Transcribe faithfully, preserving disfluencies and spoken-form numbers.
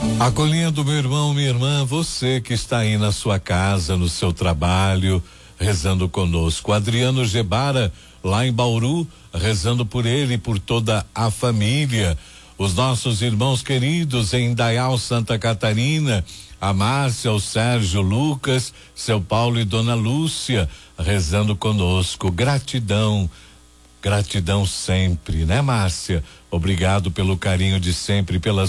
Acolhendo meu irmão, minha irmã, você que está aí na sua casa, no seu trabalho, rezando conosco. Adriano Gebara, lá em Bauru, rezando por ele e por toda a família. Os nossos irmãos queridos em Indaial, Santa Catarina, a Márcia, o Sérgio, Lucas, seu Paulo e Dona Lúcia, rezando conosco. Gratidão, gratidão sempre, né, Márcia? Obrigado pelo carinho de sempre, pelas